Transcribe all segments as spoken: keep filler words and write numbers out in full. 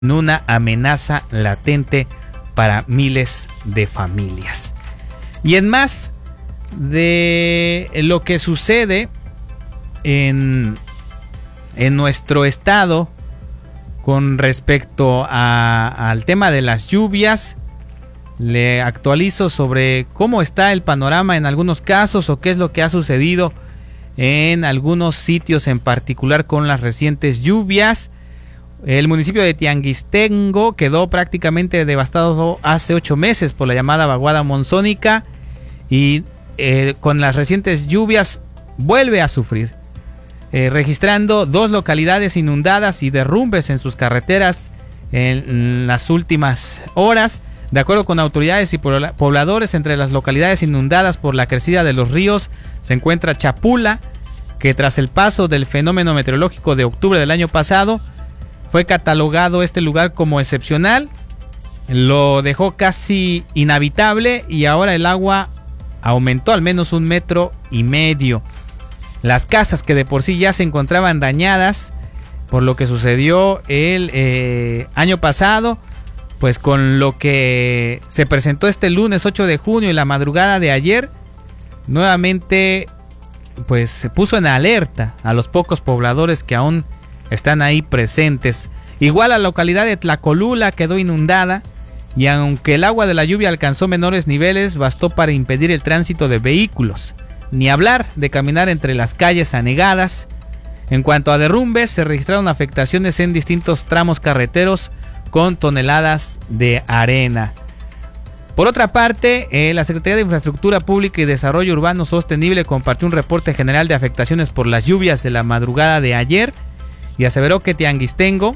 una amenaza latente para miles de familias. Y en más de lo que sucede en, en nuestro estado con respecto a, al tema de las lluvias, le actualizo sobre cómo está el panorama en algunos casos o qué es lo que ha sucedido en algunos sitios en particular con las recientes lluvias. El municipio de Tianguistengo quedó prácticamente devastado hace ocho meses por la llamada vaguada monzónica y eh, con las recientes lluvias vuelve a sufrir, eh, registrando dos localidades inundadas y derrumbes en sus carreteras en, en las últimas horas. De acuerdo con autoridades y pobladores, entre las localidades inundadas por la crecida de los ríos se encuentra Chapula, que tras el paso del fenómeno meteorológico de octubre del año pasado, fue catalogado este lugar como excepcional, lo dejó casi inhabitable y ahora el agua aumentó al menos un metro y medio. Las casas que de por sí ya se encontraban dañadas por lo que sucedió el eh, año pasado, pues con lo que se presentó este lunes ocho de junio y la madrugada de ayer, nuevamente pues se puso en alerta a los pocos pobladores que aún están ahí presentes. Igual la localidad de Tlacolula quedó inundada y aunque el agua de la lluvia alcanzó menores niveles, bastó para impedir el tránsito de vehículos, ni hablar de caminar entre las calles anegadas. En cuanto a derrumbes, se registraron afectaciones en distintos tramos carreteros con toneladas de arena. Por otra parte, eh, la Secretaría de Infraestructura Pública y Desarrollo Urbano Sostenible compartió un reporte general de afectaciones por las lluvias de la madrugada de ayer y aseveró que Tianguistengo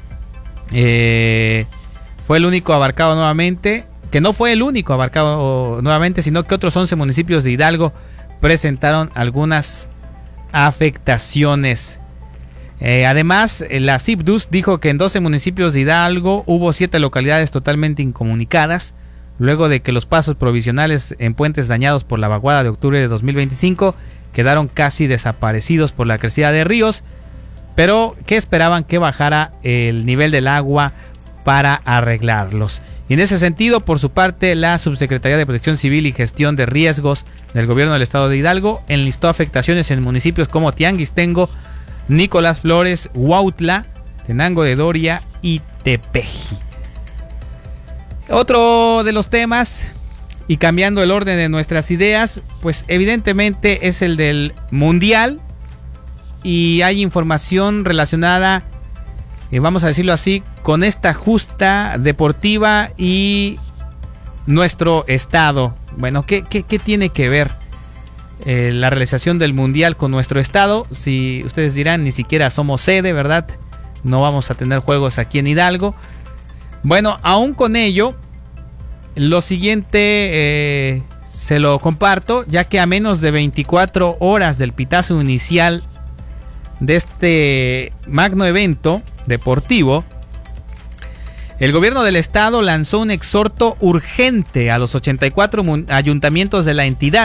eh, fue el único abarcado nuevamente, que no fue el único abarcado nuevamente, sino que otros once municipios de Hidalgo presentaron algunas afectaciones. Eh, además, la CIPDUS dijo que en doce municipios de Hidalgo hubo siete localidades totalmente incomunicadas, luego de que los pasos provisionales en puentes dañados por la vaguada de octubre de dos mil veinticinco quedaron casi desaparecidos por la crecida de ríos, pero que esperaban que bajara el nivel del agua para arreglarlos. Y en ese sentido, por su parte, la Subsecretaría de Protección Civil y Gestión de Riesgos del Gobierno del Estado de Hidalgo enlistó afectaciones en municipios como Tianguistengo, Nicolás Flores, Huautla, Tenango de Doria y Tepeji. Otro de los temas, y cambiando el orden de nuestras ideas, pues evidentemente es el del Mundial. Y hay información relacionada, eh, vamos a decirlo así, con esta justa deportiva y nuestro estado. Bueno, ¿qué, qué, qué tiene que ver eh, la realización del Mundial con nuestro estado? Si ustedes dirán, ni siquiera somos sede, ¿verdad? No vamos a tener juegos aquí en Hidalgo. Bueno, aún con ello, lo siguiente eh, se lo comparto, ya que a menos de veinticuatro horas del pitazo inicial de este magno evento deportivo, el gobierno del estado lanzó un exhorto urgente a los ochenta y cuatro ayuntamientos de la entidad.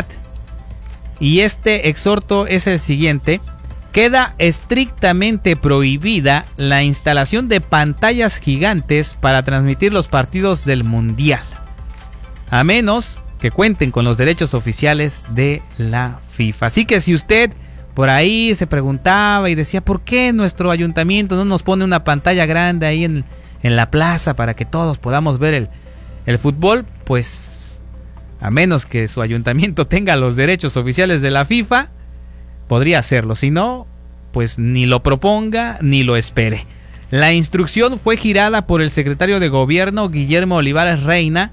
Y este exhorto es el siguiente: queda estrictamente prohibida la instalación de pantallas gigantes para transmitir los partidos del Mundial, a menos que cuenten con los derechos oficiales de la FIFA. Así que si usted por ahí se preguntaba y decía, ¿por qué nuestro ayuntamiento no nos pone una pantalla grande ahí en, en la plaza para que todos podamos ver el, el fútbol? Pues a menos que su ayuntamiento tenga los derechos oficiales de la FIFA, podría hacerlo. Si no, pues ni lo proponga ni lo espere. La instrucción fue girada por el secretario de Gobierno, Guillermo Olivares Reina.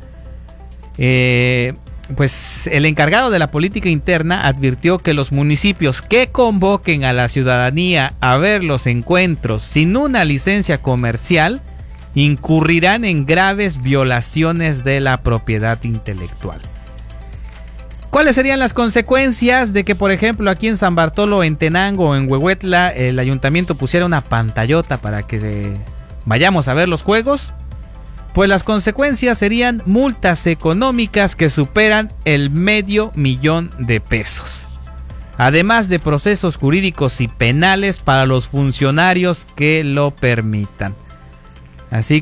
Eh... Pues el encargado de la política interna advirtió que los municipios que convoquen a la ciudadanía a ver los encuentros sin una licencia comercial incurrirán en graves violaciones de la propiedad intelectual. ¿Cuáles serían las consecuencias de que, por ejemplo, aquí en San Bartolo, en Tenango o en Huehuetla, el ayuntamiento pusiera una pantallota para que vayamos a ver los juegos? Pues las consecuencias serían multas económicas que superan el medio millón de pesos, además de procesos jurídicos y penales para los funcionarios que lo permitan. Así